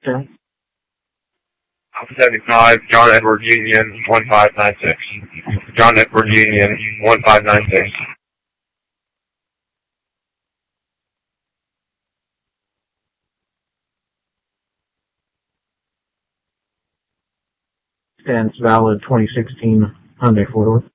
Okay. Alpha 75, John Edward Union 1596. John Edward Union 1596. Stands valid 2016 Hyundai 4-door.